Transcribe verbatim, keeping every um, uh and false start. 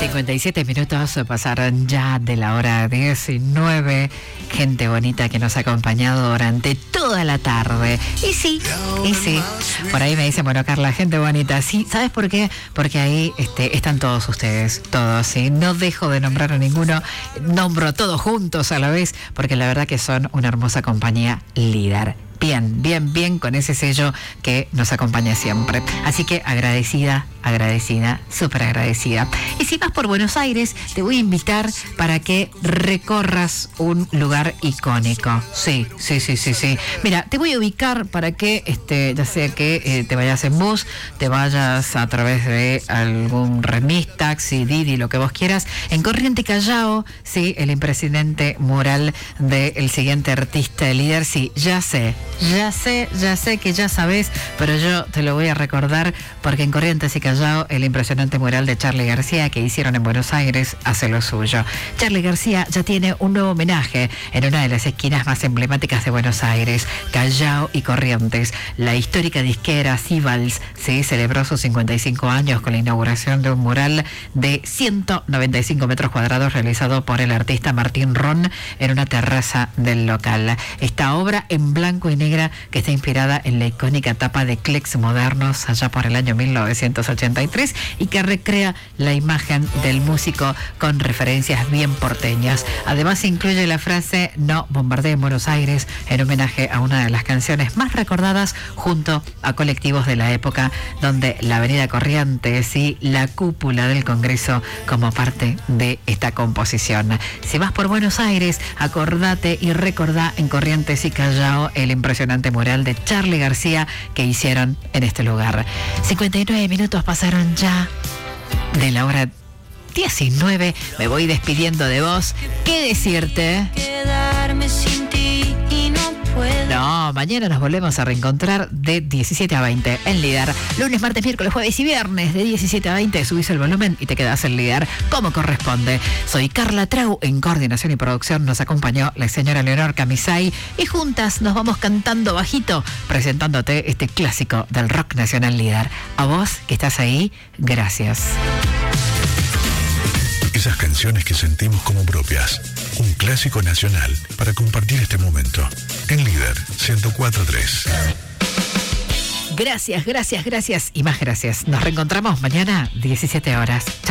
cincuenta y siete minutos pasaron ya de la hora diecinueve. Gente bonita que nos ha acompañado durante toda la tarde. Y sí, y sí. Por ahí me dicen, bueno, Carla, gente bonita. Sí, ¿sabes por qué? Porque ahí este, están todos ustedes, todos, ¿sí? No dejo de nombrar a ninguno, nombro todos juntos a la vez, porque la verdad que son una hermosa compañía líder. Bien, bien, bien con ese sello que nos acompaña siempre. Así que agradecida, agradecida, súper agradecida. Y si vas por Buenos Aires, te voy a invitar para que recorras un lugar icónico. Sí, sí, sí, sí, sí. Mira, te voy a ubicar para que, este, ya sea que eh, te vayas en bus, te vayas a través de algún remis, taxi, Didi, lo que vos quieras. En Corriente Callao, sí, el impresionante mural del siguiente artista de líder. Sí, ya sé. Ya sé, ya sé que ya sabés, pero yo te lo voy a recordar porque en Corrientes y Callao el impresionante mural de Charly García que hicieron en Buenos Aires hace lo suyo. Charly García ya tiene un nuevo homenaje en una de las esquinas más emblemáticas de Buenos Aires, Callao y Corrientes. La histórica disquera Sibals se celebró sus cincuenta y cinco años con la inauguración de un mural de ciento noventa y cinco metros cuadrados realizado por el artista Martín Ron en una terraza del local. Esta obra en blanco y negra que está inspirada en la icónica tapa de Clex Modernos allá por el año mil novecientos ochenta y tres y que recrea la imagen del músico con referencias bien porteñas. Además incluye la frase "No bombardeen Buenos Aires" en homenaje a una de las canciones más recordadas junto a colectivos de la época, donde la Avenida Corrientes y la cúpula del Congreso como parte de esta composición. Si vas por Buenos Aires, acordate y recordá en Corrientes y Callao el impresionante mural de Charly García que hicieron en este lugar. cincuenta y nueve minutos pasaron ya de la hora diecinueve. Me voy despidiendo de vos. ¿Qué decirte? Quedarme sin ti y no puedo. No, mañana nos volvemos a reencontrar de diecisiete a veinte en Líder. Lunes, martes, miércoles, jueves y viernes de diecisiete a veinte. Subís el volumen y te quedás en Líder como corresponde. Soy Carla Trau. En coordinación y producción nos acompañó la señora Leonor Camisay. Y juntas nos vamos cantando bajito, presentándote este clásico del rock nacional Líder. A vos que estás ahí, gracias. Esas canciones que sentimos como propias. Un clásico nacional para compartir este momento. En Líder ciento cuatro punto tres. Gracias, gracias, gracias y más gracias. Nos reencontramos mañana, diecisiete horas. Chao.